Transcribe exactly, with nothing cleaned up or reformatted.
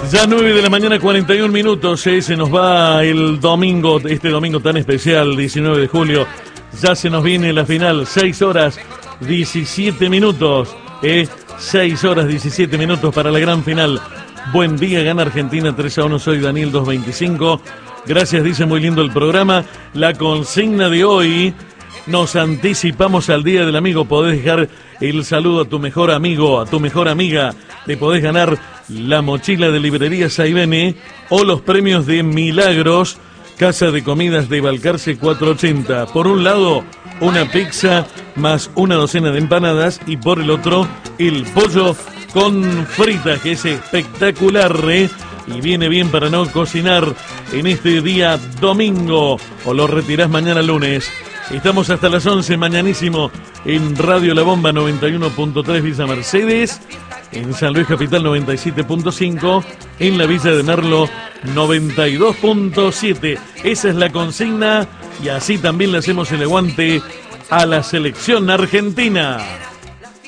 Ya nueve de la mañana, cuarenta y un minutos, eh, se nos va el domingo, este domingo tan especial, diecinueve de julio. Ya se nos viene la final, seis horas, diecisiete minutos, eh, seis horas, diecisiete minutos para la gran final. Buen día, gana Argentina tres a uno, soy Daniel doscientos veinticinco. Gracias, dice, muy lindo el programa. La consigna de hoy, nos anticipamos al Día del Amigo. Podés dejar el saludo a tu mejor amigo, a tu mejor amiga. Te podés ganar la mochila de librería Saibene o los premios de Milagros, Casa de Comidas de Balcarce cuatrocientos ochenta. Por un lado, una pizza más una docena de empanadas, y por el otro, el pollo con fritas, que es espectacular, ¿eh? Y viene bien para no cocinar en este día domingo, o lo retirás mañana lunes. Estamos hasta las once, mañanísimo, en Radio La Bomba noventa y uno punto tres Villa Mercedes, en San Luis Capital noventa y siete punto cinco, en la Villa de Merlo noventa y dos punto siete. Esa es la consigna, y así también le hacemos el aguante a la selección argentina.